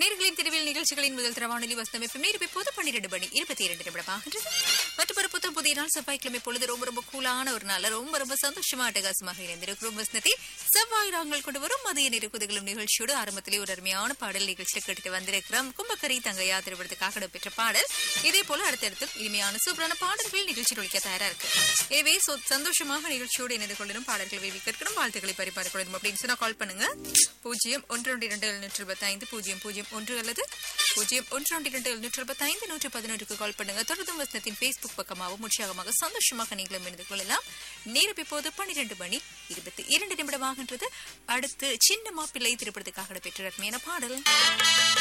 நேர்களின் திருவில் நிகழ்ச்சிகளின் முதல் தரவானொலி வசனம் FM இப்போது 12 மணி 22 நிமிடமாகின்றது. மற்றும் புத்தம் புதிய நாள் செவ்வாய்க்கிழமை பொழுது ரொம்ப கூலான ஒரு நாள், ரொம்ப சந்தோஷமா அட்டகாசமாக இணைந்திருக்கிறோம். வசனத்தில் செவ்வாய் நாங்கள் கொண்டு வரும் மதிய நெருக்குதலும் நிகழ்ச்சியோடு ஆரம்பத்திலே ஒரு அருமையான பாடல் நிகழ்ச்சியை கேட்டுட்டு வந்திருக்கிறோம். கும்பக்கரை தங்கையா திரைப்படத்துக்காக இடம்பெற்ற பாடல். இதே போல அடுத்தடுத்து இனிமையான சூப்பரான பாடல்கள் நிகழ்ச்சி ஒழிக்க தயாரா இருக்கு. எனவே சந்தோஷமாக நிகழ்ச்சியோடு இணைந்து கொள்ளணும், பாடல்கள் வேவி கேட்கணும், வாழ்த்துக்களை பரிமாறிக்கொள்ளணும் அப்படின்னு சொன்னா கால் பண்ணுங்க 012725 001 அல்லது 012725 கால் பண்ணுங்க. தொடர்ந்து வசனத்தின் Facebook பக்கமாகவும் உற்சாகமாக சந்தோஷமாக நீங்களும் இணைந்து கொள்ளலாம். நேரம் இப்போது 12 மணி 22 நிமிடமாகின்றது. அடுத்து சின்ன மாப்பிள்ளை திரைப்படத்துக்காக பெற்ற அருமையான பாடல்.